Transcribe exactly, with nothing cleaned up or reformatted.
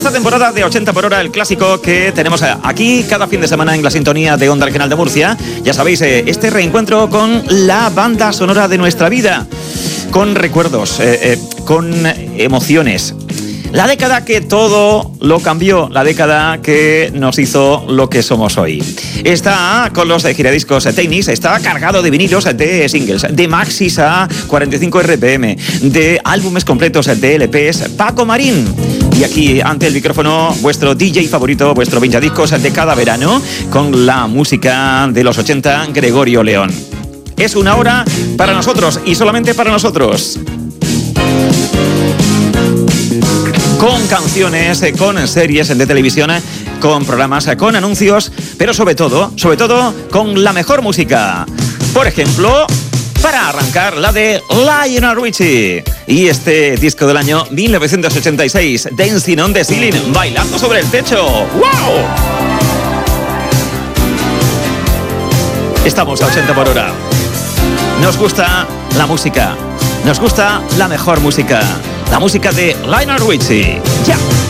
Esta temporada de ochenta por hora, el clásico que tenemos aquí cada fin de semana en la sintonía de Onda Regional de Murcia. Ya sabéis, este reencuentro con la banda sonora de nuestra vida, con recuerdos, eh, eh, con emociones. La década que todo lo cambió, la década que nos hizo lo que somos hoy. Está con los giradiscos Technics, está cargado de vinilos, de singles, de maxis a cuarenta y cinco R P M, de álbumes completos, de L Ps. Paco Marín. Y aquí, ante el micrófono, vuestro D J favorito, vuestro pinchadiscos de cada verano, con la música de los ochenta, Gregorio León. Es una hora para nosotros y solamente para nosotros. Con canciones, con series de televisión, con programas, con anuncios, pero sobre todo, sobre todo, con la mejor música. Por ejemplo, para arrancar, la de Lionel Richie. Y este disco del año mil novecientos ochenta y seis, Dancing on the Ceiling, bailando sobre el techo. ¡Wow! Estamos a ochenta por hora. Nos gusta la música. Nos gusta la mejor música. La música de Lionel Richie. ¡Ya!